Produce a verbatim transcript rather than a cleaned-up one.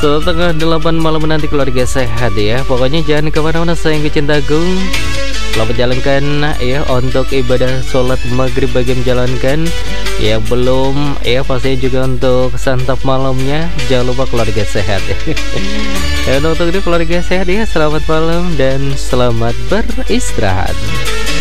Setengah delapan malam nanti keluarga sehat ya. Pokoknya jangan kemana-mana sayang kecinta Agung. Selamat jalankan ya untuk ibadah sholat maghrib bagi yang menjalankan. Yang belum ya pastinya juga untuk santap malamnya. Jangan lupa keluarga sehat ya. Dan untuk itu keluarga sehat ya, selamat malam dan selamat beristirahat.